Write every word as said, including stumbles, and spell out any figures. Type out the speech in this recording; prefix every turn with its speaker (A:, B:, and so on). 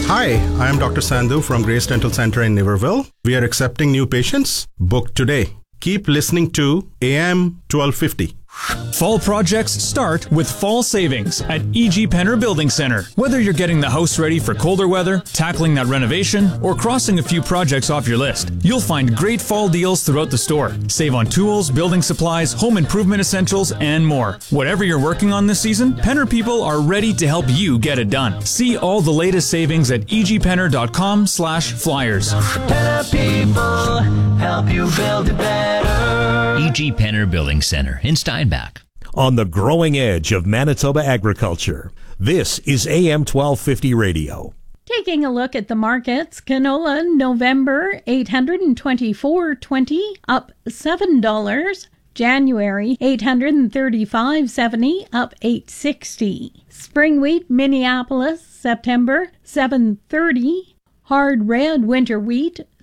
A: Hi, I am Doctor Sandhu from Grace Dental Center in Niverville. We are accepting new patients. Book today. Keep listening to A M twelve fifty.
B: Fall projects start with fall savings at E G. Penner Building Center. Whether you're getting the house ready for colder weather, tackling that renovation, or crossing a few projects off your list, you'll find great fall deals throughout the store. Save on tools, building supplies, home improvement essentials, and more. Whatever you're working on this season, Penner people are ready to help you get it done. See all the latest savings at e g penner dot com slash flyers.
C: Penner people help you build it better.
D: E G. Penner Building Center in Steinbach.
E: On the growing edge of Manitoba agriculture, this is A M twelve fifty Radio.
F: Taking a look at the markets, canola November eight hundred twenty-four twenty, up seven dollars. January eight hundred thirty-five seventy, up eight sixty. Spring wheat Minneapolis September seven thirty. Hard red winter wheat